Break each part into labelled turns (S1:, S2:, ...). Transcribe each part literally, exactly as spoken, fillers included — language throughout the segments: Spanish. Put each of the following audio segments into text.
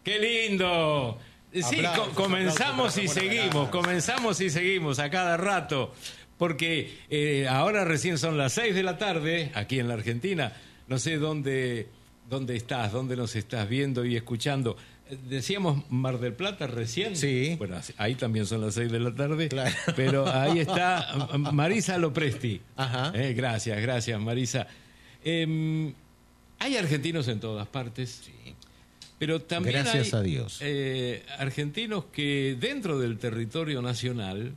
S1: ¡Qué lindo! Sí, aplausos, co comenzamos y seguimos, comenzamos y seguimos a cada rato, porque eh, ahora recién son las seis de la tarde, aquí en la Argentina. No sé dónde, dónde estás, dónde nos estás viendo y escuchando. Decíamos Mar del Plata recién.
S2: Sí.
S1: Bueno, ahí también son las seis de la tarde.
S2: Claro.
S1: Pero ahí está Marisa Lopresti.
S2: Ajá.
S1: Eh, gracias, gracias, Marisa. Eh, hay argentinos en todas partes.
S2: Sí.
S1: Pero también
S2: gracias
S1: hay
S2: a Dios.
S1: Eh, argentinos que dentro del territorio nacional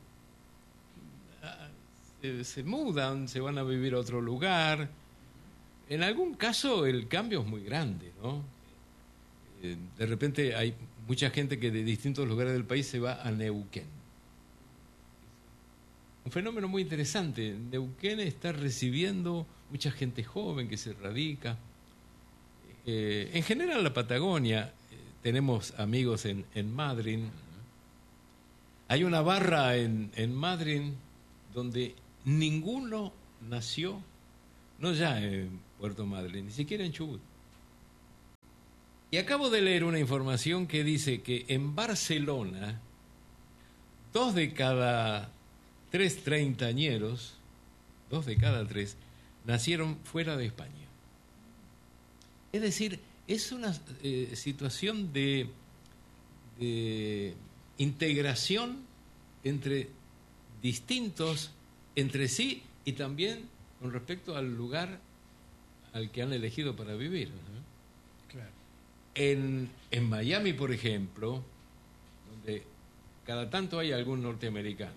S1: se, se mudan, se van a vivir a otro lugar. En algún caso el cambio es muy grande, ¿no? Eh, de repente hay mucha gente que de distintos lugares del país se va a Neuquén. Un fenómeno muy interesante. Neuquén está recibiendo mucha gente joven que se radica. Eh, en general la Patagonia, eh, tenemos amigos en, en Madryn. Hay una barra en, en Madryn donde ninguno nació, no ya en Puerto Madryn, ni siquiera en Chubut. Y acabo de leer una información que dice que en Barcelona, dos de cada tres treintañeros, dos de cada tres, nacieron fuera de España. Es decir, es una eh, situación de, de integración entre distintos, entre sí y también con respecto al lugar al que han elegido para vivir. Uh-huh. Claro. En, en Miami, por ejemplo, donde cada tanto hay algún norteamericano,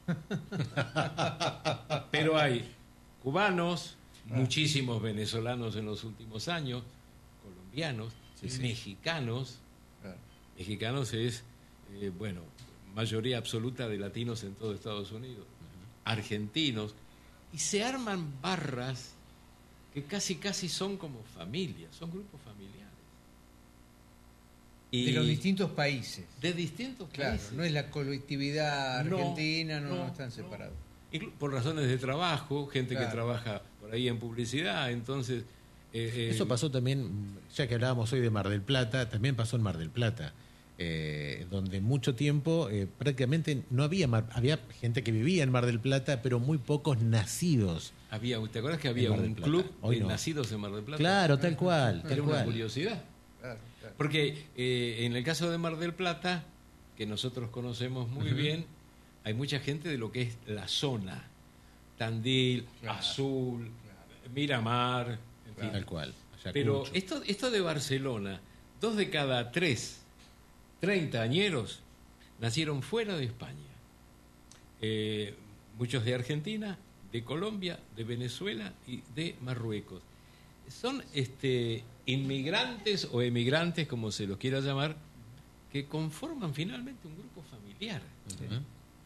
S1: pero hay cubanos, ah. muchísimos venezolanos en los últimos años, colombianos, sí, sí. mexicanos. Claro. Mexicanos es, eh, bueno, mayoría absoluta de latinos en todo Estados Unidos. Uh-huh. Argentinos. Y se arman barras que casi casi son como familias, son grupos familiares.
S3: Y de los distintos países.
S1: De distintos
S3: claro,
S1: países.
S3: No es la colectividad argentina, no, no, no están separados.
S1: No. Por razones de trabajo, gente claro. que trabaja por ahí en publicidad, entonces...
S2: Eh, Eso pasó también, ya que hablábamos hoy de Mar del Plata, también pasó en Mar del Plata, eh, donde mucho tiempo eh, prácticamente no había, mar, había gente que vivía en Mar del Plata, pero muy pocos nacidos.
S1: Había, ¿te acuerdas que había un club de no. nacidos en Mar del Plata?
S2: Claro, tal cual.
S1: Era
S2: tal
S1: una
S2: cual.
S1: curiosidad. Claro, claro. Porque eh, en el caso de Mar del Plata, que nosotros conocemos muy uh-huh. bien, hay mucha gente de lo que es la zona. Tandil, claro. Azul, claro. Miramar, en fin.
S2: Tal cual.
S1: Pero esto, esto de Barcelona, dos de cada tres treintañeros nacieron fuera de España. Eh, muchos de Argentina, de Colombia, de Venezuela y de Marruecos. Son este, inmigrantes o emigrantes, como se los quiera llamar, que conforman finalmente un grupo familiar. Uh-huh.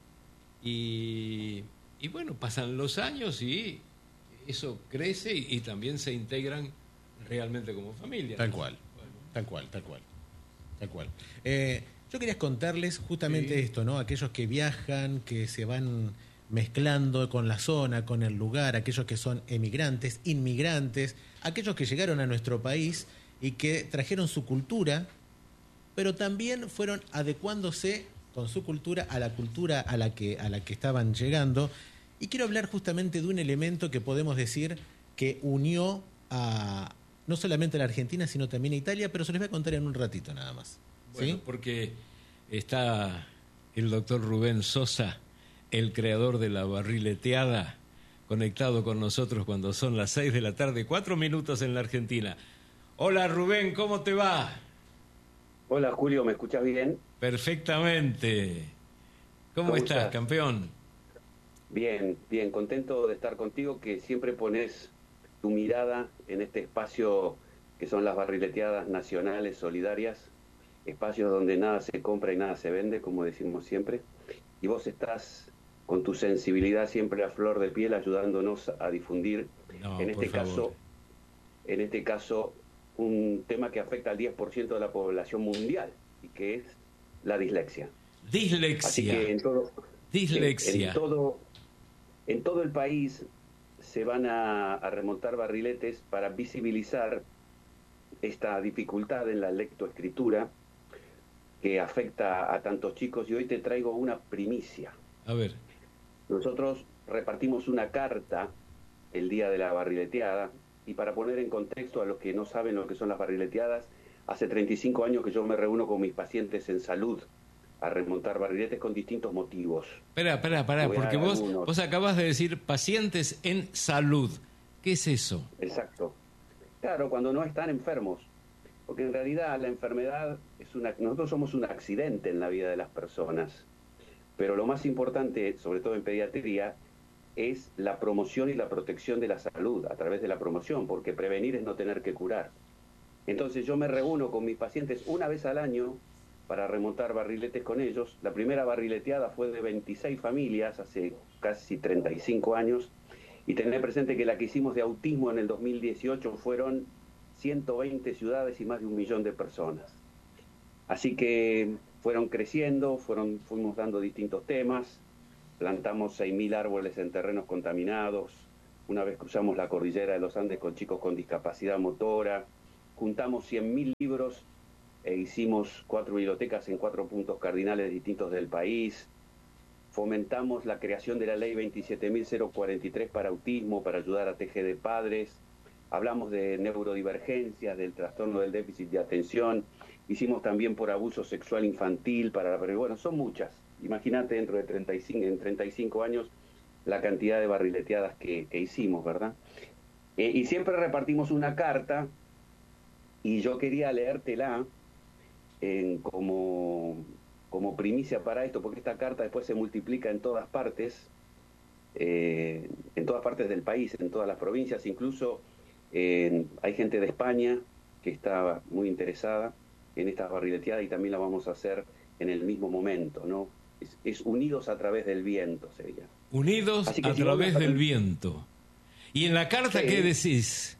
S1: Y, y bueno, pasan los años y eso crece y, y también se integran realmente como familia.
S2: Tal cual, bueno. tal cual, tal cual, tal cual. Eh, yo quería contarles justamente sí. esto, ¿no? Aquellos que viajan, que se van mezclando con la zona, con el lugar, aquellos que son emigrantes, inmigrantes, aquellos que llegaron a nuestro país y que trajeron su cultura, pero también fueron adecuándose con su cultura a la cultura a la que, a la que estaban llegando. Y quiero hablar justamente de un elemento que podemos decir que unió a no solamente a la Argentina, sino también a Italia, pero se les voy a contar en un ratito nada más.
S1: Bueno,
S2: ¿sí?
S1: Porque está el doctor Rubén Sosa, el creador de la barrileteada, conectado con nosotros cuando son las seis de la tarde, cuatro minutos en la Argentina. Hola Rubén, ¿cómo te va?
S4: Hola Julio, ¿me escuchás bien?
S1: Perfectamente. ¿Cómo, ¿Cómo estás, estás, campeón?
S4: Bien, bien, contento de estar contigo, que siempre pones tu mirada en este espacio que son las barrileteadas nacionales solidarias, espacios donde nada se compra y nada se vende, como decimos siempre, y vos estás con tu sensibilidad siempre a flor de piel ayudándonos a difundir
S1: no,
S4: en este
S1: favor.
S4: caso en este caso un tema que afecta al diez por ciento de la población mundial y que es la dislexia.
S1: Dislexia.
S4: Así que en todo,
S1: dislexia.
S4: En, en todo en todo el país se van a, a remontar barriletes para visibilizar esta dificultad en la lectoescritura, que afecta a tantos chicos y hoy te traigo una primicia.
S1: A ver.
S4: Nosotros repartimos una carta el día de la barrileteada y para poner en contexto a los que no saben lo que son las barrileteadas, hace treinta y cinco años que yo me reúno con mis pacientes en salud a remontar barriletes con distintos motivos.
S1: Espera, espera, espera, porque vos, vos acabas de decir pacientes en salud. ¿Qué es eso?
S4: Exacto. Claro, cuando no están enfermos. Porque en realidad la enfermedad es una... Nosotros somos un accidente en la vida de las personas. Pero lo más importante, sobre todo en pediatría, es la promoción y la protección de la salud a través de la promoción, porque prevenir es no tener que curar. Entonces yo me reúno con mis pacientes una vez al año para remontar barriletes con ellos. La primera barrileteada fue de veintiséis familias hace casi treinta y cinco años. Y tener presente que la que hicimos de autismo en el dos mil dieciocho fueron ciento veinte ciudades y más de un millón de personas. Así que fueron creciendo, fueron, fuimos dando distintos temas, plantamos seis mil árboles en terrenos contaminados, una vez cruzamos la cordillera de los Andes con chicos con discapacidad motora, juntamos cien mil libros e hicimos cuatro bibliotecas en cuatro puntos cardinales distintos del país, fomentamos la creación de la ley veintisiete mil cuarenta y tres para autismo, para ayudar a T G de padres, hablamos de neurodivergencias, del trastorno del déficit de atención, hicimos también por abuso sexual infantil, para, pero bueno, son muchas. Imagínate dentro de treinta y cinco, en treinta y cinco años la cantidad de barrileteadas que, que hicimos, ¿verdad? Eh, y siempre repartimos una carta y yo quería leértela en, como, como primicia para esto, porque esta carta después se multiplica en todas partes, eh, en todas partes del país, en todas las provincias, incluso eh, hay gente de España que está muy interesada en esta barrileteada y también la vamos a hacer en el mismo momento, ¿no? Es, es unidos a través del viento, sería.
S1: Unidos a si través del viento. ¿Y en la carta sí. qué decís?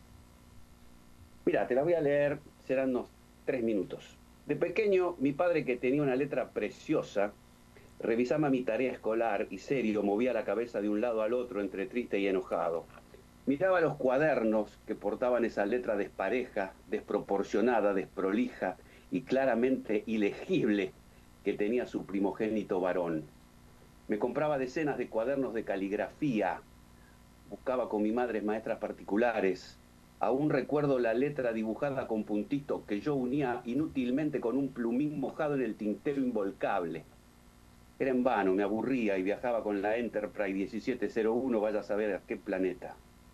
S4: Mira, te la voy a leer, serán unos tres minutos. De pequeño, mi padre, que tenía una letra preciosa, revisaba mi tarea escolar y serio movía la cabeza de un lado al otro entre triste y enojado. Miraba los cuadernos que portaban esa letra despareja, desproporcionada, desprolija y claramente ilegible que tenía su primogénito varón. Me compraba decenas de cuadernos de caligrafía, buscaba con mi madre maestras particulares. Aún recuerdo la letra dibujada con puntitos que yo unía inútilmente con un plumín mojado en el tintero involcable. Era en vano, me aburría y viajaba con la Enterprise diecisiete cero uno, vaya a saber a qué planeta.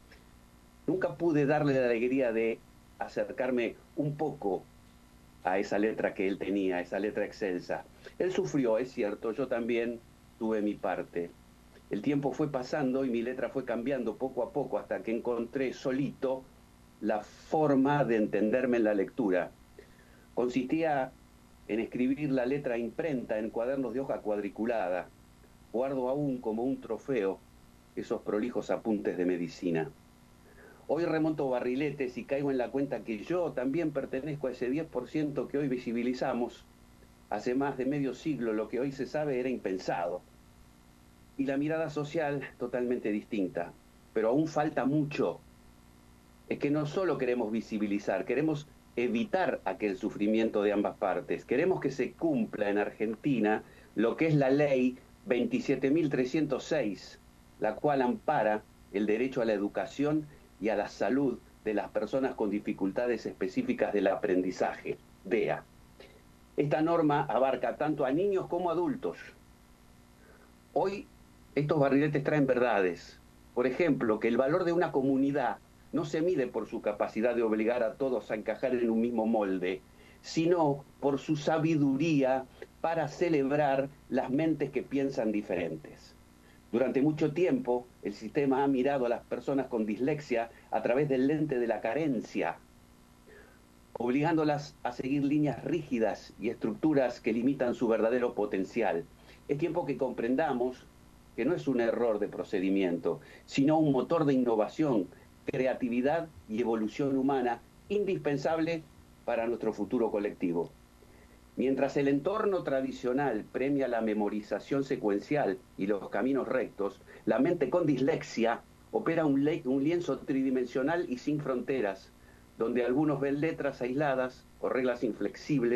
S4: Nunca pude darle la alegría de acercarme un poco a esa letra que él tenía, esa letra excelsa. Él sufrió, es cierto, yo también tuve mi parte. El tiempo fue pasando y mi letra fue cambiando poco a poco hasta que encontré solito la forma de entenderme en la lectura. Consistía en escribir la letra a imprenta en cuadernos de hoja cuadriculada. Guardo aún como un trofeo esos prolijos apuntes de medicina. Hoy remonto barriletes y caigo en la cuenta que yo también pertenezco a ese diez por ciento que hoy visibilizamos. Hace más de medio siglo lo que hoy se sabe era impensado. Y la mirada social totalmente distinta. Pero aún falta mucho. Es que no solo queremos visibilizar, queremos evitar aquel sufrimiento de ambas partes. Queremos que se cumpla en Argentina lo que es la ley veintisiete mil trescientos seis, la cual ampara el derecho a la educación y a la salud de las personas con dificultades específicas del aprendizaje, D E A. Esta norma abarca tanto a niños como a adultos. Hoy estos barriletes traen verdades. Por ejemplo, que el valor de una comunidad no se mide por su capacidad de obligar a todos a encajar en un mismo molde, sino por su sabiduría para celebrar las mentes que piensan diferentes. Durante mucho tiempo, el sistema ha mirado a las personas con dislexia a través del lente de la carencia, obligándolas a seguir líneas rígidas y estructuras que limitan su verdadero potencial. Es tiempo que comprendamos que no es un error de procedimiento, sino un motor de innovación, creatividad y evolución humana indispensable para nuestro futuro colectivo. Mientras el entorno tradicional premia la memorización secuencial y los caminos rectos, la mente con dislexia opera un, le- un lienzo tridimensional y sin fronteras, donde algunos ven letras aisladas o reglas inflexibles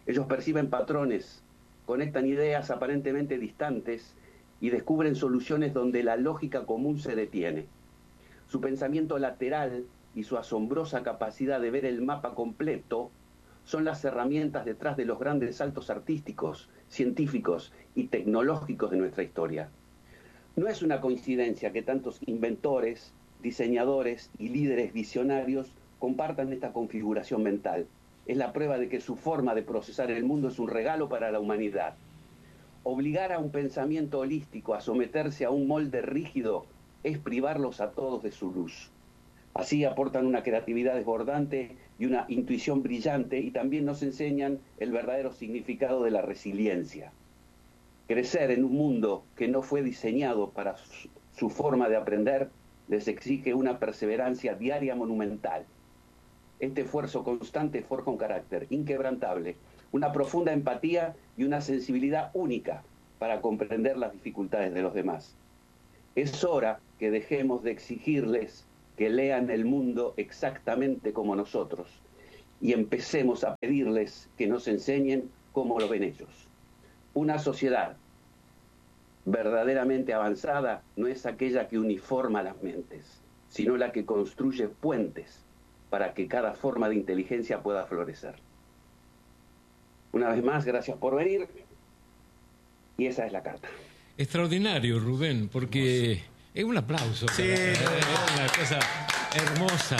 S4: Ellos perciben patrones, conectan ideas aparentemente distantes y descubren soluciones donde la lógica común se detiene. Su pensamiento lateral y su asombrosa capacidad de ver el mapa completo son las herramientas detrás de los grandes saltos artísticos, científicos y tecnológicos de nuestra historia. No es una coincidencia que tantos inventores, diseñadores y líderes visionarios compartan esta configuración mental. Es la prueba de que su forma de procesar el mundo es un regalo para la humanidad. Obligar a un pensamiento holístico a someterse a un molde rígido es privarlos a todos de su luz. Así aportan una creatividad desbordante y una intuición brillante, y también nos enseñan el verdadero significado de la resiliencia. Crecer en un mundo que no fue diseñado para su, su forma de aprender les exige una perseverancia diaria monumental. Este esfuerzo constante forja un carácter inquebrantable, una profunda empatía y una sensibilidad única para comprender las dificultades de los demás. Es hora que dejemos de exigirles que lean el mundo exactamente como nosotros y empecemos a pedirles que nos enseñen cómo lo ven ellos. Una sociedad verdaderamente avanzada no es aquella que uniforma las mentes, sino la que construye puentes para que cada forma de inteligencia pueda florecer. Una vez más, gracias por venir, y esa es la carta.
S1: Extraordinario, Rubén, porque es un aplauso.
S2: Sí,
S1: es una cosa hermosa.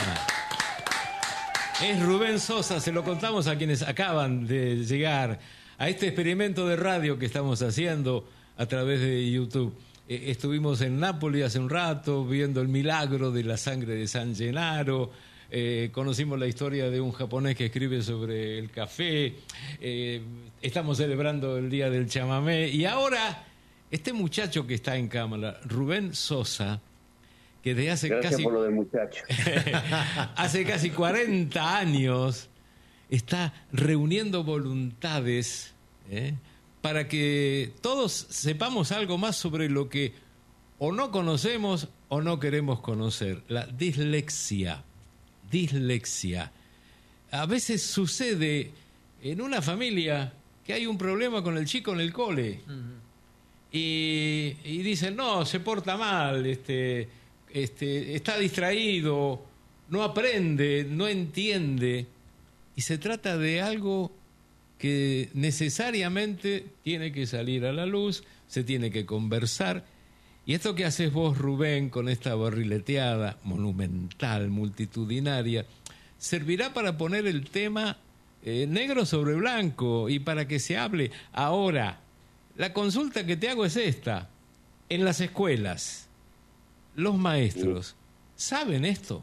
S1: Es Rubén Sosa, se lo contamos a quienes acaban de llegar a este experimento de radio que estamos haciendo a través de YouTube. Eh, estuvimos en Nápoles hace un rato viendo el milagro de la sangre de San Gennaro. Eh, conocimos la historia de un japonés que escribe sobre el café. Eh, estamos celebrando el Día del Chamamé. Y ahora, este muchacho que está en cámara, Rubén Sosa, que desde hace
S4: Gracias
S1: casi...
S4: por lo del muchacho.
S1: hace casi cuarenta años está reuniendo voluntades, ¿eh? para que todos sepamos algo más sobre lo que o no conocemos o no queremos conocer. La dislexia. Dislexia. A veces sucede en una familia que hay un problema con el chico en el cole. Uh-huh. y, y dicen, no, se porta mal, este, este, está distraído, no aprende, no entiende. Y se trata de algo que necesariamente tiene que salir a la luz, se tiene que conversar. Y esto que haces vos, Rubén, con esta barrileteada monumental, multitudinaria, servirá para poner el tema eh, negro sobre blanco y para que se hable. Ahora, la consulta que te hago es esta. En las escuelas, los maestros, ¿saben esto?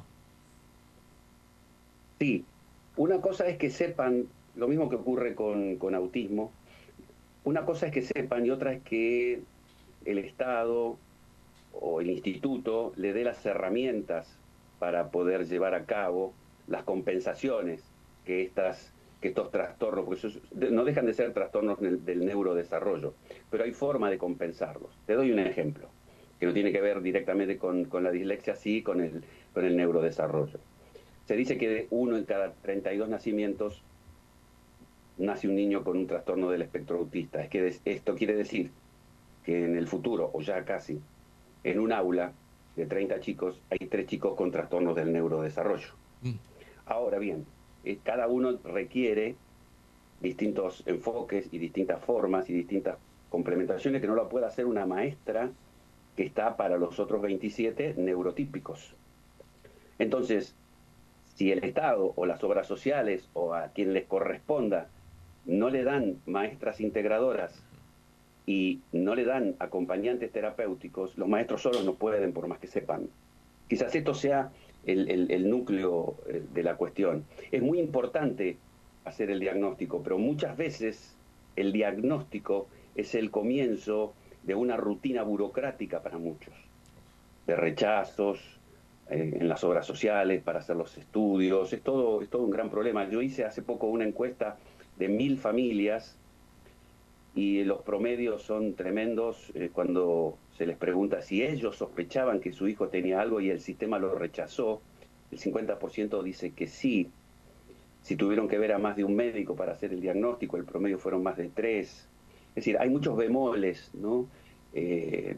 S4: Sí. Una cosa es que sepan, lo mismo que ocurre con, con autismo, una cosa es que sepan y otra es que el Estado o el instituto le dé las herramientas para poder llevar a cabo las compensaciones que estas que estos trastornos, porque esos no dejan de ser trastornos del, del neurodesarrollo, pero hay forma de compensarlos. Te doy un ejemplo, que no tiene que ver directamente con, con la dislexia, sí con el, con el neurodesarrollo. Se dice que de uno en cada treinta y dos nacimientos nace un niño con un trastorno del espectro autista. Es que esto quiere decir que en el futuro, o ya casi, en un aula de treinta chicos, hay tres chicos con trastornos del neurodesarrollo. Mm. Ahora bien, eh, cada uno requiere distintos enfoques y distintas formas y distintas complementaciones que no lo puede hacer una maestra que está para los otros veintisiete neurotípicos. Entonces, si el Estado o las obras sociales o a quien les corresponda no le dan maestras integradoras y no le dan acompañantes terapéuticos, los maestros solos no pueden, por más que sepan. Quizás esto sea el, el, el núcleo de la cuestión. Es muy importante hacer el diagnóstico, pero muchas veces el diagnóstico es el comienzo de una rutina burocrática para muchos, de rechazos eh, en las obras sociales para hacer los estudios. Es todo, es todo un gran problema. Yo hice hace poco una encuesta de mil familias y los promedios son tremendos eh, cuando se les pregunta si ellos sospechaban que su hijo tenía algo y el sistema lo rechazó. El cincuenta por ciento dice que sí. si tuvieron que ver a más de un médico para hacer el diagnóstico, el promedio fueron más de tres. Es decir, hay muchos bemoles, ¿no? Eh,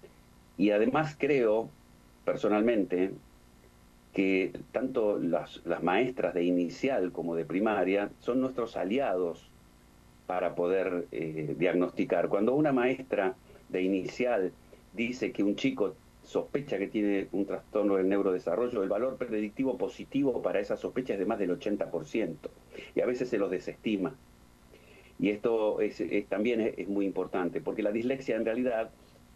S4: y además creo, personalmente, que tanto las, las maestras de inicial como de primaria son nuestros aliados para poder eh, diagnosticar. Cuando una maestra de inicial dice que un chico sospecha que tiene un trastorno del neurodesarrollo, el valor predictivo positivo para esa sospecha es de más del ochenta por ciento, y a veces se los desestima. Y esto es, es, también es, es muy importante, porque la dislexia en realidad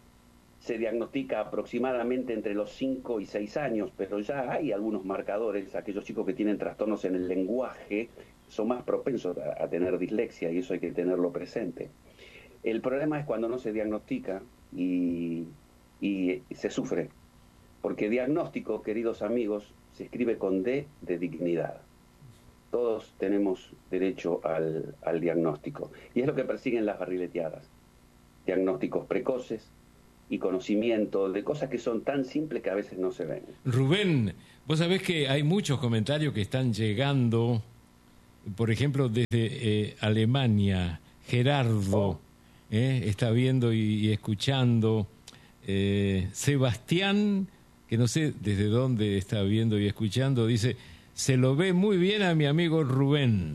S4: se diagnostica aproximadamente entre los cinco y seis años, pero ya hay algunos marcadores. Aquellos chicos que tienen trastornos en el lenguaje son más propensos a, a tener dislexia, y eso hay que tenerlo presente. El problema es cuando no se diagnostica y, y se sufre, porque diagnóstico, queridos amigos, se escribe con D de dignidad. Todos tenemos derecho al, al diagnóstico, y es lo que persiguen las barrileteadas. Diagnósticos precoces y conocimiento de cosas que son tan simples que a veces no se ven.
S1: Rubén, vos sabés que hay muchos comentarios que están llegando, por ejemplo, desde eh, Alemania. Gerardo oh. eh, está viendo y, y escuchando. Eh, Sebastián, que no sé desde dónde está viendo y escuchando, dice: se lo ve muy bien a mi amigo Rubén.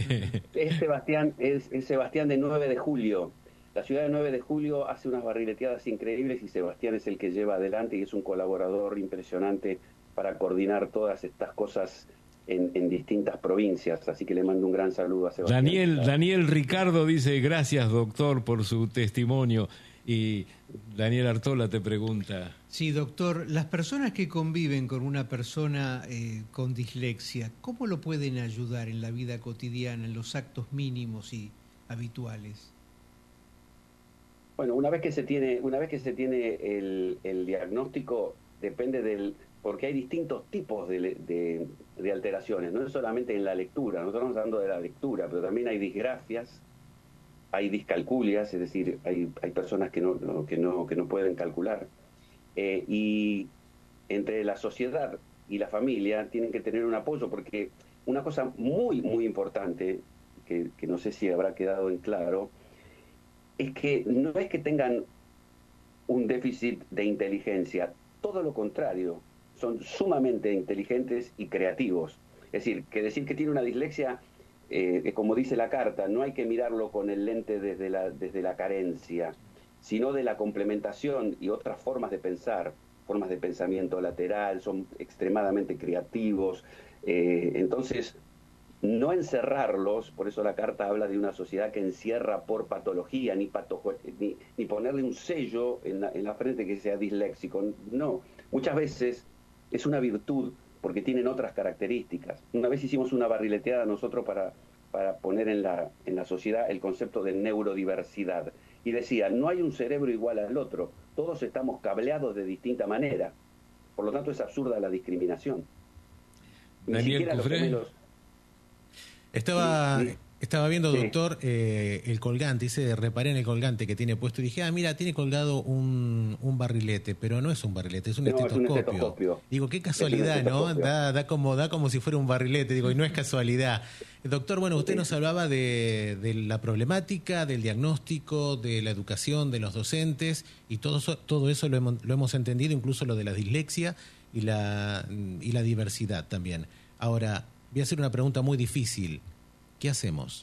S4: Es Sebastián, es, es Sebastián de nueve de julio. La ciudad de nueve de julio hace unas barrileteadas increíbles, y Sebastián es el que lleva adelante y es un colaborador impresionante para coordinar todas estas cosas en, en distintas provincias. Así que le mando un gran saludo a Sebastián.
S1: Daniel, Daniel Ricardo dice: gracias, doctor, por su testimonio. Y Daniel Artola te pregunta.
S3: Sí, doctor, las personas que conviven con una persona eh, con dislexia, ¿cómo lo pueden ayudar en la vida cotidiana, en los actos mínimos y habituales?
S4: Bueno, una vez que se tiene, una vez que se tiene el, el diagnóstico, depende del, porque hay distintos tipos de, de, de alteraciones, no es solamente en la lectura. Nosotros estamos hablando de la lectura, pero también hay disgrafias, hay discalculias, es decir, hay, hay personas que no, no, que no, que no pueden calcular. Eh, y entre la sociedad y la familia tienen que tener un apoyo, porque una cosa muy, muy importante, que, que no sé si habrá quedado en claro, es que no es que tengan un déficit de inteligencia, todo lo contrario, son sumamente inteligentes y creativos. Es decir, que decir que tiene una dislexia, eh, como dice la carta, no hay que mirarlo con el lente desde la, desde la carencia, sino de la complementación y otras formas de pensar, formas de pensamiento lateral, son extremadamente creativos. Eh, entonces, no encerrarlos, por eso la carta habla de una sociedad que encierra por patología, ni, pato, ni, ni ponerle un sello en la, en la frente que sea disléxico. No, muchas veces es una virtud porque tienen otras características. Una vez hicimos una barrileteada nosotros para, para poner en la, en la sociedad el concepto de neurodiversidad. Y decía, no hay un cerebro igual al otro, todos estamos cableados de distinta manera. Por lo tanto, es absurda la discriminación. Ni
S1: Daniel
S4: siquiera los gemelos.
S2: Estaba,
S4: sí, sí.
S2: estaba viendo,
S4: sí.
S2: doctor, eh, el colgante, dice, reparé en el colgante que tiene puesto y dije, ah, mira, tiene colgado un, un barrilete, pero no es un barrilete, es un,
S4: no,
S2: estetoscopio.
S4: Es un estetoscopio.
S2: Digo, qué casualidad, ¿no? Da, da, como, da como si fuera un barrilete, digo, y no es casualidad. Doctor, bueno, usted nos hablaba de, de la problemática, del diagnóstico, de la educación, de los docentes, y todo eso, todo eso lo hemos, lo hemos entendido, incluso lo de la dislexia y la, y la diversidad también. Ahora, voy a hacer una pregunta muy difícil. ¿Qué hacemos?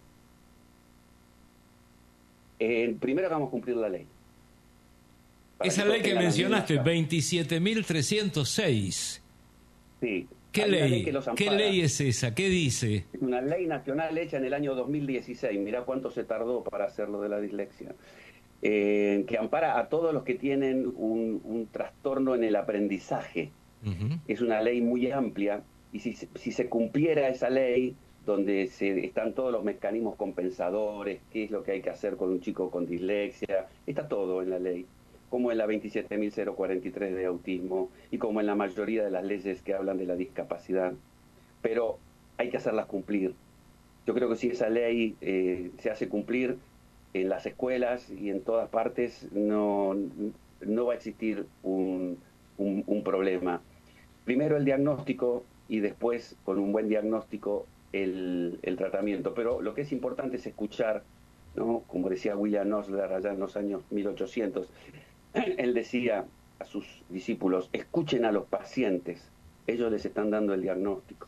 S4: Eh, primero vamos a cumplir la ley.
S1: Para Esa que ley que mencionaste, veintisiete mil trescientos seis.
S4: Sí.
S1: ¿Qué ley? ley que ¿Qué ley es esa? ¿Qué dice?
S4: Es una ley nacional hecha en el año dos mil dieciséis. Mirá cuánto se tardó para hacerlo de la dislexia. Eh, que ampara a todos los que tienen un, un trastorno en el aprendizaje. Uh-huh. Es una ley muy amplia. Y si, si se cumpliera esa ley, donde se, están todos los mecanismos compensadores, qué es lo que hay que hacer con un chico con dislexia, está todo en la ley, como en la veintisiete mil cuarenta y tres de autismo y como en la mayoría de las leyes que hablan de la discapacidad. Pero hay que hacerlas cumplir. Yo creo que si esa ley eh, se hace cumplir en las escuelas y en todas partes, no, no va a existir un, un, un problema. Primero el diagnóstico, y después, con un buen diagnóstico, el, el tratamiento. Pero lo que es importante es escuchar, ¿no? Como decía William Osler allá en los años mil ochocientos, él decía a sus discípulos, escuchen a los pacientes, ellos les están dando el diagnóstico.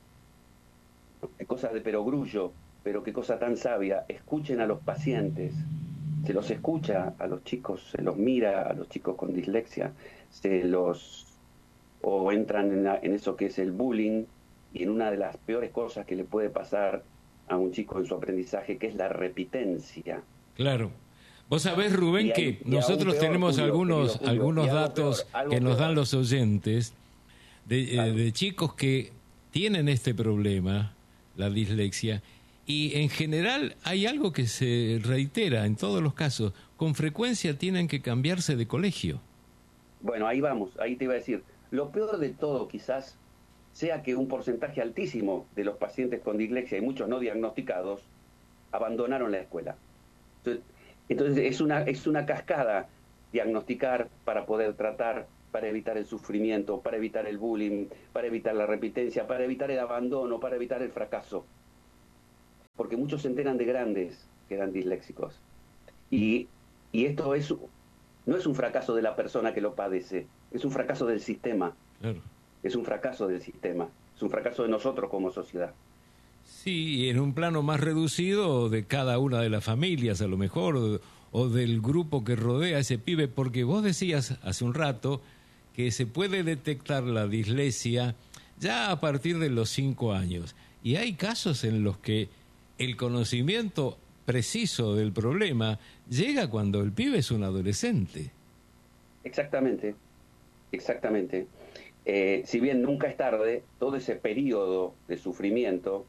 S4: Es cosa de perogrullo, pero qué cosa tan sabia, escuchen a los pacientes. Se los escucha a los chicos, se los mira a los chicos con dislexia, se los o entran en, la, en eso que es el bullying, y en una de las peores cosas que le puede pasar a un chico en su aprendizaje, que es la repitencia.
S1: Claro. Vos sabés, Rubén,
S4: Y hay-
S1: que
S4: y
S1: nosotros
S4: aún peor,
S1: tenemos
S4: Julio,
S1: algunos,
S4: querido Julio,
S1: algunos
S4: y algo
S1: datos
S4: peor, algo
S1: que nos
S4: peor.
S1: dan los oyentes de, eh,
S4: Claro.
S1: de chicos que tienen este problema, la dislexia, y en general hay algo que se reitera en todos los casos. Con frecuencia tienen que cambiarse de colegio.
S4: Bueno, ahí vamos, ahí te iba a decir. Lo peor de todo quizás sea que un porcentaje altísimo de los pacientes con dislexia y muchos no diagnosticados abandonaron la escuela. Entonces, entonces es una, es una cascada diagnosticar para poder tratar, para evitar el sufrimiento, para evitar el bullying, para evitar la repitencia, para evitar el abandono, para evitar el fracaso. Porque muchos se enteran de grandes que eran disléxicos. Y, y esto es, no es un fracaso de la persona que lo padece, es un fracaso del sistema.
S1: Claro.
S4: Es un fracaso del sistema, es un fracaso de nosotros como sociedad.
S1: Sí, y en un plano más reducido de cada una de las familias, a lo mejor, o, o del grupo que rodea a ese pibe, porque vos decías hace un rato que se puede detectar la dislexia ya a partir de los cinco años. Y hay casos en los que el conocimiento preciso del problema llega cuando el pibe es un adolescente.
S4: Exactamente, exactamente. Eh, si bien nunca es tarde, todo ese periodo de sufrimiento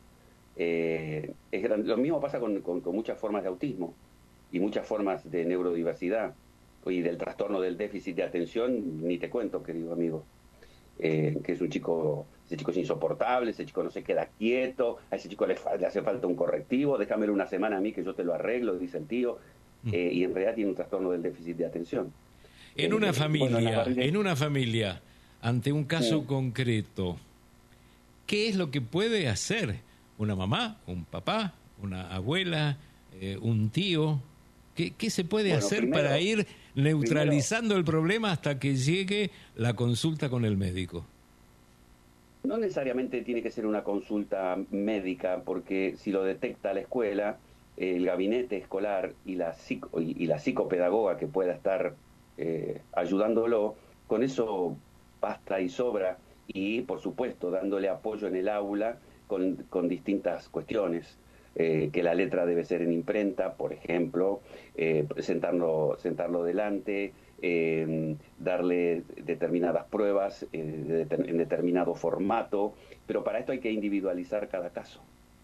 S4: eh, es grande. Lo mismo pasa con, con, con muchas formas de autismo y muchas formas de neurodiversidad y del trastorno del déficit de atención, ni te cuento, querido amigo. Eh, que es un chico, ese chico es insoportable, ese chico no se queda quieto, a ese chico le, fa- le hace falta un correctivo, déjamelo una semana a mí que yo te lo arreglo, dice el tío, eh, y en realidad tiene un trastorno del déficit de atención.
S1: En
S4: Eh,
S1: una
S4: bueno,
S1: familia,
S4: la barriga-
S1: en una familia, ante un caso
S4: Sí.
S1: concreto, ¿qué es lo que puede hacer una mamá, un papá, una abuela, eh, un tío? ¿Qué, qué se puede
S4: Bueno,
S1: hacer
S4: primero-
S1: para ir neutralizando el problema hasta que llegue la consulta con el médico?
S4: No necesariamente tiene que ser una consulta médica, porque si lo detecta la escuela, el gabinete escolar y la, psico, y, y la psicopedagoga que pueda estar eh, ayudándolo, con eso basta y sobra, y por supuesto dándole apoyo en el aula con, con distintas cuestiones. Eh, que la letra debe ser en imprenta, por ejemplo, eh, sentarlo, sentarlo delante, eh, darle determinadas pruebas eh, de, de, en determinado formato, pero para esto hay que individualizar cada caso.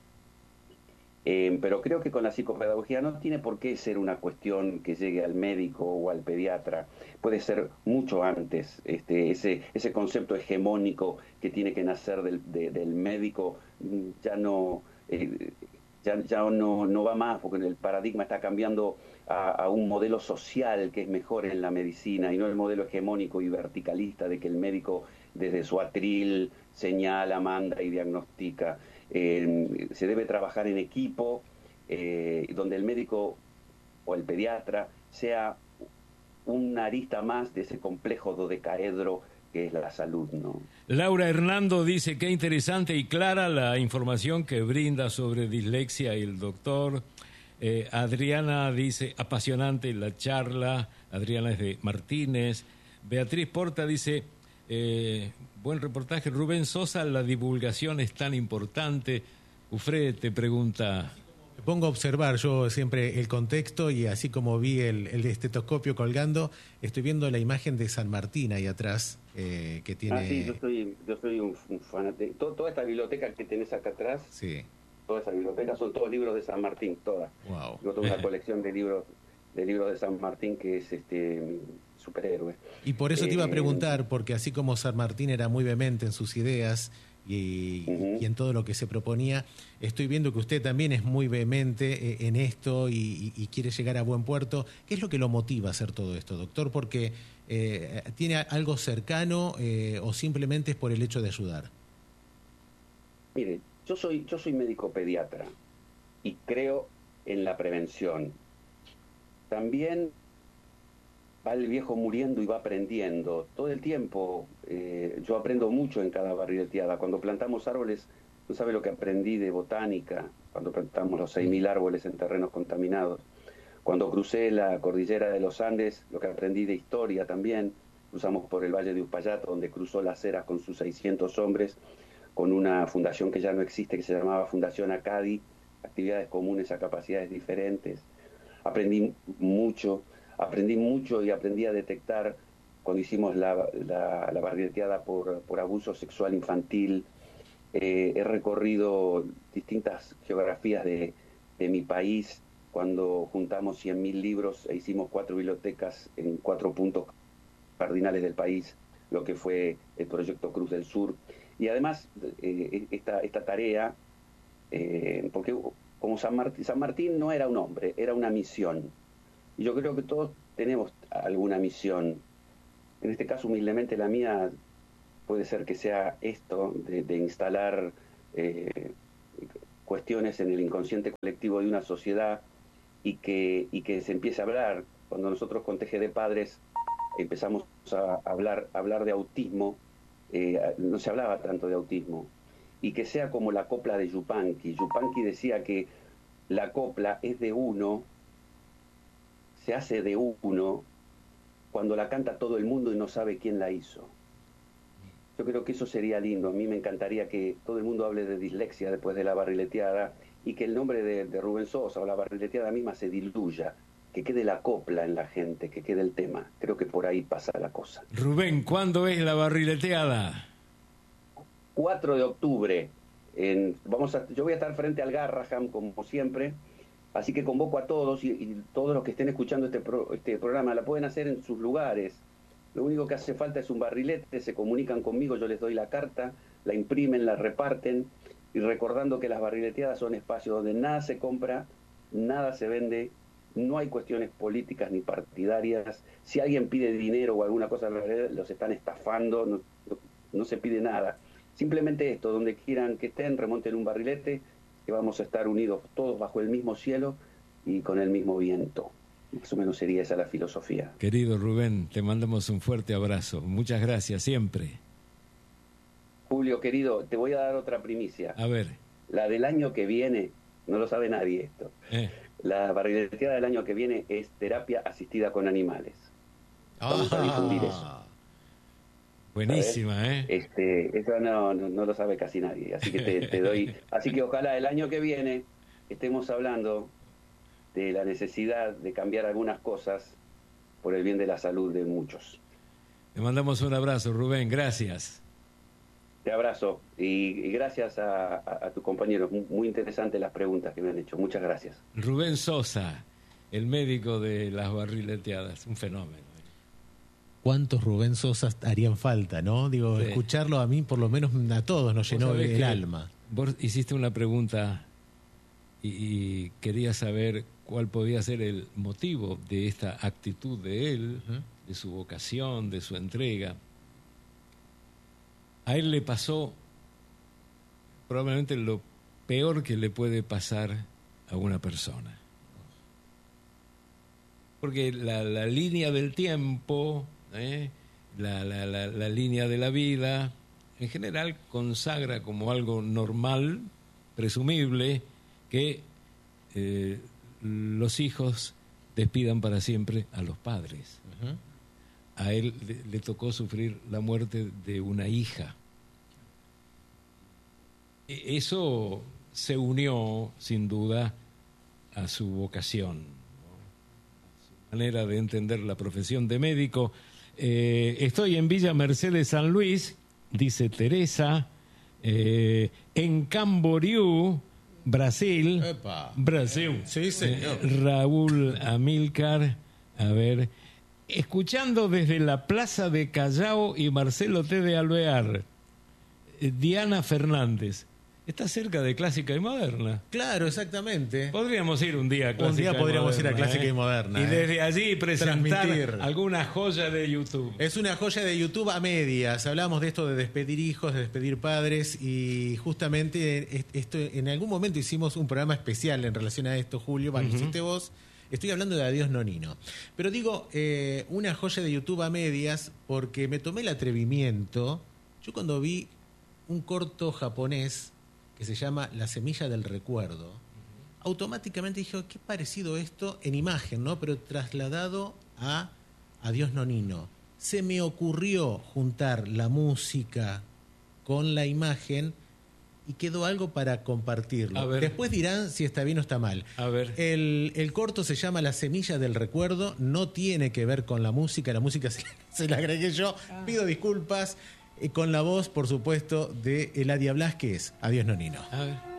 S4: Eh, pero creo que con la psicopedagogía no tiene por qué ser una cuestión que llegue al médico o al pediatra, puede ser mucho antes. Este, ese, ese concepto hegemónico que tiene que nacer del, de, del médico ya no... Eh, ya, ya no, no va más, porque el paradigma está cambiando a, a un modelo social que es mejor en la medicina y no el modelo hegemónico y verticalista de que el médico desde su atril señala, manda y diagnostica. Eh, se debe trabajar en equipo, eh, donde el médico o el pediatra sea una arista más de ese complejo dodecaedro que es la salud, ¿no?
S1: Laura Hernando dice que interesante y clara la información que brinda sobre dislexia el doctor. Eh, Adriana dice, apasionante la charla. Adriana es de Martínez. Beatriz Porta dice, eh, buen reportaje. Rubén Sosa, la divulgación es tan importante. Ufred te pregunta...
S2: Me pongo a observar yo siempre el contexto y así como vi el, el estetoscopio colgando, estoy viendo la imagen de San Martín ahí atrás, eh, que tiene...
S4: Ah, sí, yo soy, yo soy un, un fanático. Todo, toda esta biblioteca que tenés acá atrás,
S2: Sí,
S4: toda esa biblioteca son todos libros de San Martín, todas.
S2: wow.
S4: Yo tengo una colección de libros de libros de San Martín que es este superhéroe.
S2: Y por eso te iba a
S4: Eh,
S2: preguntar, porque así como San Martín era muy vehemente en sus ideas y,
S4: Uh-huh.
S2: y en todo lo que se proponía, estoy viendo que usted también es muy vehemente eh, en esto y, y- y quiere llegar a buen puerto. ¿Qué es lo que lo motiva a hacer todo esto, doctor? Porque eh, ¿tiene algo cercano eh, o simplemente es por el hecho de ayudar?
S4: Mire, yo soy, yo soy médico pediatra y creo en la prevención. También va el viejo muriendo y va aprendiendo. Todo el tiempo eh, yo aprendo mucho en cada barrileteada. Cuando plantamos árboles, no sabe lo que aprendí de botánica, cuando plantamos los seis mil árboles en terrenos contaminados. Cuando crucé la cordillera de los Andes, lo que aprendí de historia también. Cruzamos por el Valle de Uspallata, donde cruzó las Heras con sus seiscientos hombres, con una fundación que ya no existe, que se llamaba Fundación Acadi, actividades comunes a capacidades diferentes. Aprendí mucho, aprendí mucho y aprendí a detectar cuando hicimos la, la, la barrileteada por, por abuso sexual infantil. Eh, he recorrido distintas geografías de, de mi país, cuando juntamos cien mil libros e hicimos cuatro bibliotecas en cuatro puntos cardinales del país, lo que fue el proyecto Cruz del Sur. Y además, eh, esta, esta tarea, eh, porque como San Martín, San Martín no era un hombre, era una misión. Y yo creo que todos tenemos alguna misión. En este caso, humildemente, la mía puede ser que sea esto, de, de instalar eh, cuestiones en el inconsciente colectivo de una sociedad, y que, y que se empiece a hablar. Cuando nosotros con T G D Padres empezamos a hablar, a hablar de autismo, eh, no se hablaba tanto de autismo, y que sea como la copla de Yupanqui. Yupanqui decía que la copla es de uno, se hace de uno, cuando la canta todo el mundo y no sabe quién la hizo. Yo creo que eso sería lindo. A mí me encantaría que todo el mundo hable de dislexia después de la barrileteada, y que el nombre de, de Rubén Sosa o la barrileteada misma se diluya, que quede la copla en la gente, que quede el tema. Creo que por ahí pasa la cosa.
S1: Rubén, ¿cuándo es la barrileteada?
S4: cuatro de octubre. En, vamos a, yo voy a estar frente al Garraham, como siempre, así que convoco a todos, y, y todos los que estén escuchando este, pro, este programa, la pueden hacer en sus lugares. Lo único que hace falta es un barrilete, se comunican conmigo, yo les doy la carta, la imprimen, la reparten, y recordando que las barrileteadas son espacios donde nada se compra, nada se vende, no hay cuestiones políticas ni partidarias. Si alguien pide dinero o alguna cosa, los están estafando, no, no, no se pide nada. Simplemente esto, donde quieran que estén, remonten un barrilete, que vamos a estar unidos todos bajo el mismo cielo y con el mismo viento. Más o menos sería esa la filosofía.
S1: Querido Rubén, te mandamos un fuerte abrazo. Muchas gracias, siempre.
S4: Julio, querido, te voy a dar otra primicia.
S1: A ver.
S4: La del año que viene, no lo sabe nadie esto. Eh. La barrileteada del año que viene es terapia asistida con animales. Vamos ah, a difundir eso.
S1: Buenísima, ¿sabes?
S4: ¿eh? Este, eso no, no, no lo sabe casi nadie, así que te, te doy. Así que ojalá el año que viene estemos hablando de la necesidad de cambiar algunas cosas por el bien de la salud de muchos.
S1: Te mandamos un abrazo, Rubén, gracias.
S4: Te abrazo y, y gracias a, a, a tus compañeros. Muy interesantes las preguntas que me han hecho. Muchas gracias.
S1: Rubén Sosa, el médico de las barrileteadas, un fenómeno.
S2: ¿Cuántos Rubén Sosas harían falta, no? Digo, sí. Escucharlo a mí, por lo menos a todos nos llenó el alma.
S1: Vos hiciste una pregunta y, y quería saber cuál podía ser el motivo de esta actitud de él, uh-huh. de su vocación, de su entrega. A él le pasó probablemente lo peor que le puede pasar a una persona. Porque la, la línea del tiempo, ¿eh? la, la, la, la línea de la vida, en general consagra como algo normal, presumible, que eh, los hijos despidan para siempre a los padres. Uh-huh. A él le, le tocó sufrir la muerte de una hija. Eso se unió, sin duda, a su vocación, ¿no? A su manera de entender la profesión de médico. Eh, estoy en Villa Mercedes, San Luis, dice Teresa, eh, en Camboriú, Brasil.
S2: Epa.
S1: Brasil.
S2: Sí, señor.
S1: Eh, Raúl Amílcar, a ver... Escuchando desde la Plaza de Callao y Marcelo T. de Alvear, Diana Fernández. está cerca de Clásica y Moderna.
S2: Claro, exactamente.
S1: Podríamos ir un día a Clásica
S2: Un día
S1: y
S2: podríamos
S1: Moderna,
S2: ir a Clásica
S1: ¿eh?
S2: y Moderna.
S1: Y
S2: ¿eh?
S1: desde allí presentar
S2: Transmitir.
S1: alguna joya de YouTube.
S2: Es una joya de YouTube a medias. Hablamos de esto de despedir hijos, de despedir padres, y justamente esto, en algún momento hicimos un programa especial en relación a esto, Julio. Bueno,
S1: Uh-huh.
S2: hiciste vos. Estoy hablando de Adiós Nonino. Pero digo, eh, una joya de YouTube a medias porque me tomé el atrevimiento. Yo cuando vi un corto japonés que se llama La semilla del recuerdo, uh-huh, automáticamente dije, qué parecido esto en imagen, ¿no? Pero trasladado a Adiós Nonino. Se me ocurrió juntar la música con la imagen y quedó algo para compartirlo.
S1: A ver.
S2: Después dirán si está bien o está mal.
S1: A ver.
S2: El, el corto se llama La semilla del recuerdo, no tiene que ver con la música, la música se, se la agregué yo, ah. Pido disculpas, eh, con la voz, por supuesto, de Eladia Blas, que es Adiós Nonino.
S1: A ver.